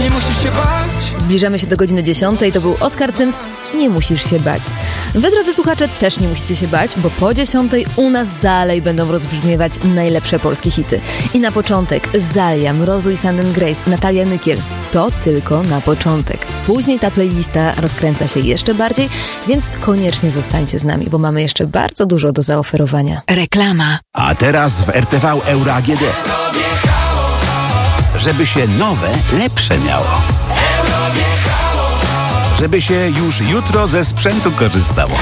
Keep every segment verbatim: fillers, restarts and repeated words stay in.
nie musisz się bać. Zbliżamy się do godziny dziesiątej, to był Oskar Cyms, nie musisz się bać. Wy, drodzy słuchacze, też nie musicie się bać, bo po dziesiątej u nas dalej będą rozbrzmiewać najlepsze polskie hity. I na początek Zalia, Mrozu i Sand Grace, Natalia Nykiel. To tylko na początek. Później ta playlista rozkręca się jeszcze bardziej, więc koniecznie zostańcie z nami, bo mamy jeszcze bardzo dużo do zaoferowania. Reklama. A teraz w R T V Euro A G D. Żeby się nowe, lepsze miało. Żeby się już jutro ze sprzętu korzystało.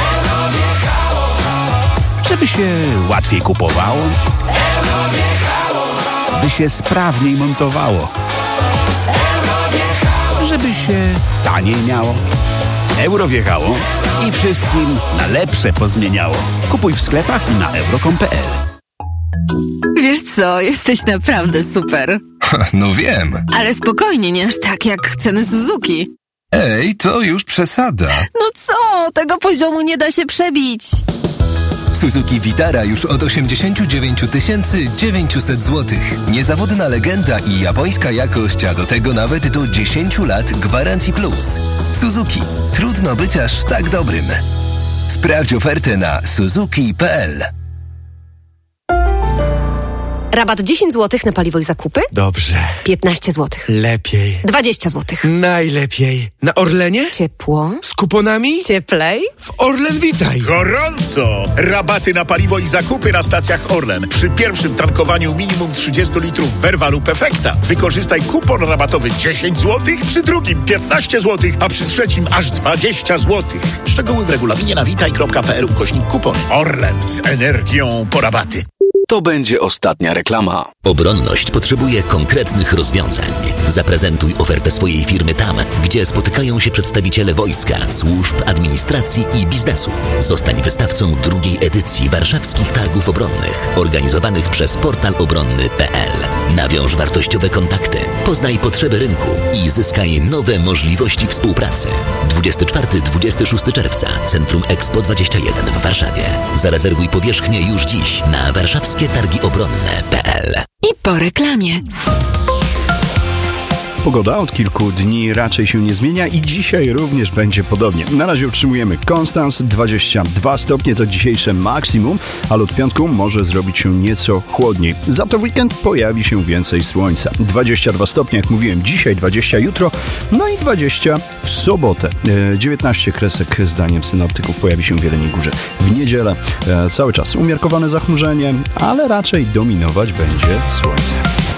Żeby się łatwiej kupowało. By się sprawniej montowało. Żeby się taniej miało. Euro wjechało i wszystkim na lepsze pozmieniało. Kupuj w sklepach i na euro kropka com kropka p l. Wiesz co, jesteś naprawdę super. No wiem. Ale spokojnie, nie aż tak jak ceny Suzuki. Ej, to już przesada. No co, tego poziomu nie da się przebić. Suzuki Vitara już od osiemdziesiąt dziewięć tysięcy dziewięćset złotych. Niezawodna legenda i japońska jakość, a do tego nawet do dziesięć lat gwarancji plus. Suzuki. Trudno być aż tak dobrym. Sprawdź ofertę na suzuki kropka p l. Rabat dziesięć złotych na paliwo i zakupy? Dobrze. piętnaście złotych. Lepiej. dwadzieścia złotych. Najlepiej. Na Orlenie? Ciepło. Z kuponami? Cieplej. W Orlen Witaj. Gorąco! Rabaty na paliwo i zakupy na stacjach Orlen. Przy pierwszym tankowaniu minimum trzydzieści litrów Verva lub Efekta. Wykorzystaj kupon rabatowy dziesięć złotych, przy drugim piętnaście złotych, a przy trzecim aż dwadzieścia złotych. Szczegóły w regulaminie na witaj kropka p l ukośnik kupon. Orlen z energią po rabaty. To będzie ostatnia reklama. Obronność potrzebuje konkretnych rozwiązań. Zaprezentuj ofertę swojej firmy tam, gdzie spotykają się przedstawiciele wojska, służb, administracji i biznesu. Zostań wystawcą drugiej edycji Warszawskich Targów Obronnych, organizowanych przez portal obronny kropka p l. Nawiąż wartościowe kontakty, poznaj potrzeby rynku i zyskaj nowe możliwości współpracy. dwudziestego czwartego do dwudziestego szóstego czerwca, Centrum Expo dwadzieścia jeden w Warszawie. Zarezerwuj powierzchnię już dziś na warszawskie targi obronne kropka p l. I po reklamie. Pogoda od kilku dni raczej się nie zmienia i dzisiaj również będzie podobnie. Na razie utrzymujemy Konstans, dwadzieścia dwa stopnie to dzisiejsze maksimum, ale od piątku może zrobić się nieco chłodniej. Za to w weekend pojawi się więcej słońca. dwadzieścia dwa stopnie, jak mówiłem, dzisiaj, dwadzieścia jutro, no i dwadzieścia w sobotę. dziewiętnaście kresek zdaniem synoptyków pojawi się w Jeleniej Górze. W niedzielę cały czas umiarkowane zachmurzenie, ale raczej dominować będzie słońce.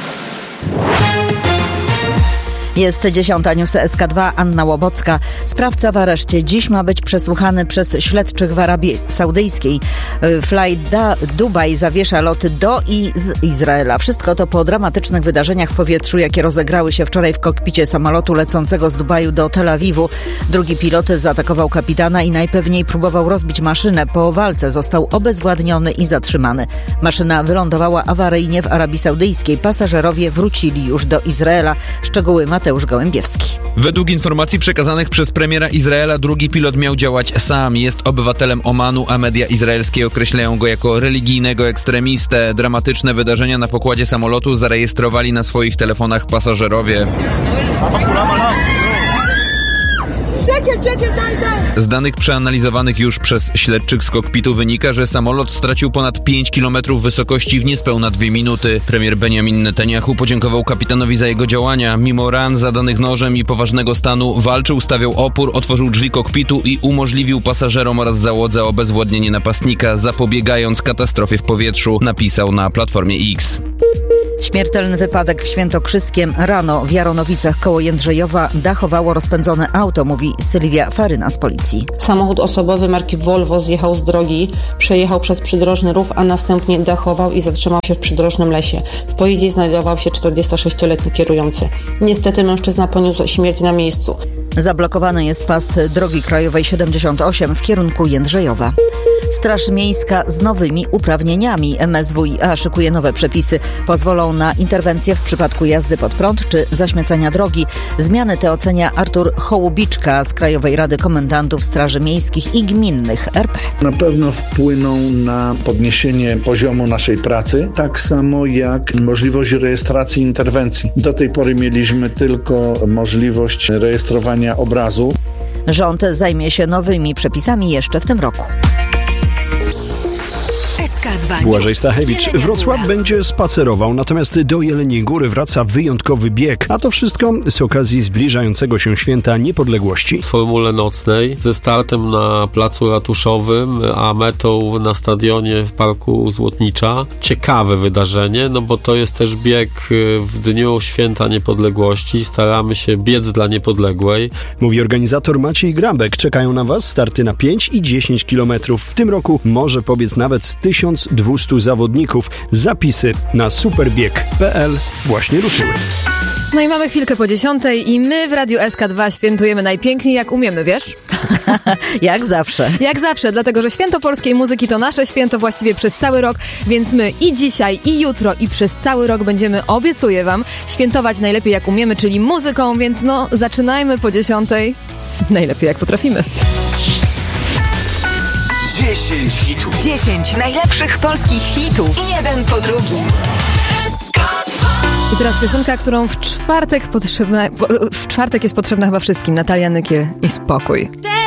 Jest dziesiąta, newsy S K dwa, Anna Łobocka. Sprawca w areszcie. Dziś ma być przesłuchany przez śledczych w Arabii Saudyjskiej. Fly da Dubaj zawiesza loty do i z Izraela. Wszystko to po dramatycznych wydarzeniach w powietrzu, jakie rozegrały się wczoraj w kokpicie samolotu lecącego z Dubaju do Tel Awiwu. Drugi pilot zaatakował kapitana i najpewniej próbował rozbić maszynę. Po walce został obezwładniony i zatrzymany. Maszyna wylądowała awaryjnie w Arabii Saudyjskiej. Pasażerowie wrócili już do Izraela. Szczegóły Mateusz Gołębiewski. Według informacji przekazanych przez premiera Izraela drugi pilot miał działać sam. Jest obywatelem Omanu, a media izraelskie określają go jako religijnego ekstremistę. Dramatyczne wydarzenia na pokładzie samolotu zarejestrowali na swoich telefonach pasażerowie. Z danych przeanalizowanych już przez śledczych z kokpitu wynika, że samolot stracił ponad pięć kilometrów wysokości w niespełna dwie minuty. Premier Benjamin Netanyahu podziękował kapitanowi za jego działania. Mimo ran zadanych nożem i poważnego stanu walczył, stawiał opór, otworzył drzwi kokpitu i umożliwił pasażerom oraz załodze obezwładnienie napastnika, zapobiegając katastrofie w powietrzu, napisał na Platformie X. Śmiertelny wypadek w Świętokrzyskiem. Rano w Jaronowicach koło Jędrzejowa dachowało rozpędzone auto, mówi Sylwia Faryna z policji. Samochód osobowy marki Volvo zjechał z drogi, przejechał przez przydrożny rów, a następnie dachował i zatrzymał się w przydrożnym lesie. W pojeździe znajdował się czterdziestosześcioletni kierujący. Niestety mężczyzna poniósł śmierć na miejscu. Zablokowany jest pas drogi krajowej siedemdziesiąt osiem w kierunku Jędrzejowa. Straż Miejska z nowymi uprawnieniami. M S W i A szykuje nowe przepisy. Pozwolą na interwencję w przypadku jazdy pod prąd czy zaśmiecenia drogi. Zmiany te ocenia Artur Hołubiczka z Krajowej Rady Komendantów Straży Miejskich i Gminnych R P. Na pewno wpłyną na podniesienie poziomu naszej pracy, tak samo jak możliwość rejestracji interwencji. Do tej pory mieliśmy tylko możliwość rejestrowania obrazu. Rząd zajmie się nowymi przepisami jeszcze w tym roku. Błażej Stachewicz. Wrocław będzie spacerował, natomiast do Jeleniej Góry wraca wyjątkowy bieg. A to wszystko z okazji zbliżającego się święta niepodległości. W formule nocnej ze startem na placu ratuszowym, a metą na stadionie w Parku Złotnicza. Ciekawe wydarzenie, no bo to jest też bieg w dniu święta niepodległości. Staramy się biec dla niepodległej. Mówi organizator Maciej Grabek. Czekają na Was starty na pięć i dziesięć kilometrów. W tym roku może pobiec nawet tysiąc dwieście zawodników. Zapisy na superbieg kropka p l właśnie ruszyły. No i mamy chwilkę po dziesiątej i my w Radiu S K dwa świętujemy najpiękniej jak umiemy, wiesz? Jak zawsze. Jak zawsze, dlatego że Święto Polskiej Muzyki to nasze święto właściwie przez cały rok, więc my i dzisiaj, i jutro, i przez cały rok będziemy, obiecuję wam, świętować najlepiej jak umiemy, czyli muzyką, więc no zaczynajmy po dziesiątej najlepiej jak potrafimy. dziesięć hitów. dziesięć najlepszych polskich hitów. Jeden po drugim. I teraz piosenka, którą w czwartek potrzebna, w czwartek jest potrzebna chyba wszystkim. Natalia Nykiel i Spokój.